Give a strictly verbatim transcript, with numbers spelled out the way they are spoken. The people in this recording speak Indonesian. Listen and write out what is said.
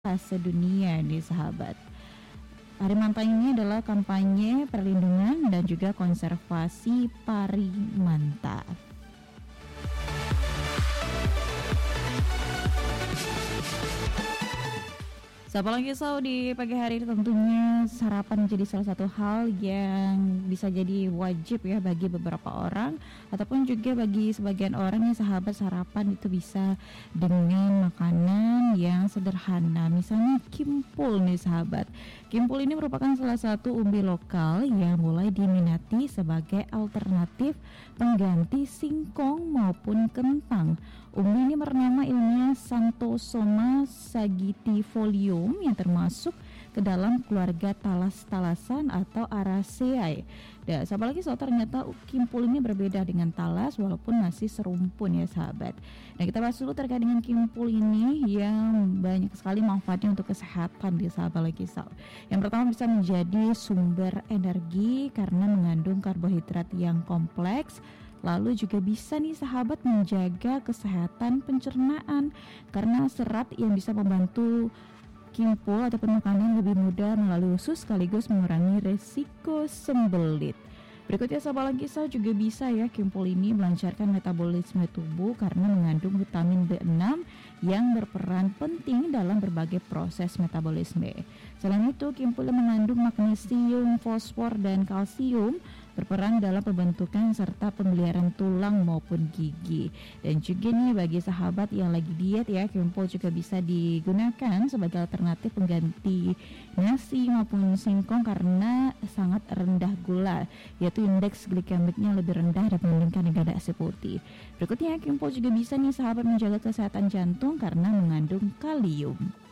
sedunia nih sahabat. Hari Manta ini adalah kampanye perlindungan dan juga konservasi pari manta. Siapa lagi Sau di pagi hari ini tentunya sarapan menjadi salah satu hal yang bisa jadi wajib ya bagi beberapa orang ataupun juga bagi sebagian orang yang sahabat sarapan itu bisa dengan makanan yang sederhana, misalnya kimpul nih sahabat. Kimpul ini merupakan salah satu umbi lokal yang mulai diminati sebagai alternatif pengganti singkong maupun kentang. Umbi ini bernama ilmiah Xanthosoma sagitifolium yang termasuk ke dalam keluarga talas-talasan atau Araceae. Dan siapa lagi so ternyata kimpul ini berbeda dengan talas walaupun masih serumpun ya sahabat. Nah kita bahas dulu terkait dengan kimpul ini yang banyak sekali manfaatnya untuk kesehatan di sahabat lagi so. Yang pertama bisa menjadi sumber energi karena mengandung karbohidrat yang kompleks. Lalu juga bisa nih sahabat menjaga kesehatan pencernaan karena serat yang bisa membantu kimpul ataupun makanan lebih mudah melalui usus sekaligus mengurangi resiko sembelit. Berikutnya sahabat Langkisau juga bisa ya kimpul ini melancarkan metabolisme tubuh karena mengandung vitamin B enam yang berperan penting dalam berbagai proses metabolisme. Selain itu kimpul yang mengandung magnesium, fosfor dan kalsium berperan dalam pembentukan serta pemeliharaan tulang maupun gigi. Dan juga nih bagi sahabat yang lagi diet ya, kimpul juga bisa digunakan sebagai alternatif pengganti nasi maupun singkong karena sangat rendah gula, yaitu indeks glikemiknya lebih rendah dibandingkan dengan nasi putih. Berikutnya kimpul juga bisa nih sahabat menjaga kesehatan jantung karena mengandung kalium.